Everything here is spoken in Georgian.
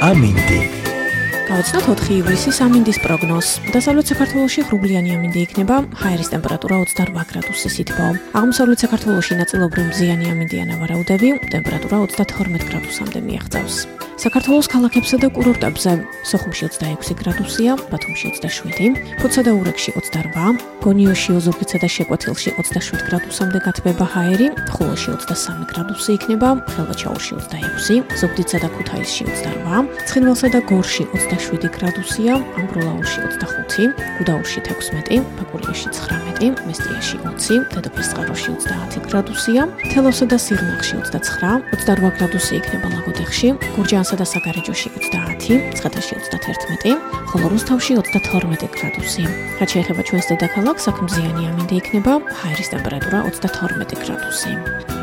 ამინდი. გავაცნოთ 4 ივლისის ამინდის პროგნოზს. დასავლეთ საქართველოში ღრუბლიანი ამინდი იქნება, ჰაერის ტემპერატურა 28 გრადუსი სითბო. აღმოსავლეთ საქართველოში ნაწილობრივ მზიანი ამინდია ნავარაუდები, ტემპერატურა 32 გრადუსამდე მიაღწევს. საქართველოს ქალაქებსა და კურორტებზე სოხუმში 26 გრადუსია, ბათუმში 27, ფოთსა და ურეკში 28, გონიოში, ოზურგეთსა და შეკვეთილში 27 გრადუსამდე გათბება ჰაერი, ხულოში 23 გრადუსი იქნება, ხილვაჩაურში 26, ზუგდიდსა და ქუთაისში 28, ცხინვალსა და გორში 27 გრადუსია, ამბროლაურში 25, გუდაურში 16, ფაკურიაში 19, მესტიაში 20, დედოფლისწყაროში 30 გრადუსია, თელავსა და სიღნაღში 29, 28 გრადუსი იქნება ლაგოდეხში, გურჯაანსა და საგარეჯოში 30, მცხეთაში 31, ხოლო რუსთავში 32 გრადუსი. რაც შეეხება ჩვენს დედაქალაქს, აქ მზიანი ამინდი იქნება, ჰაერის ტემპერატურა 32 გრადუსი.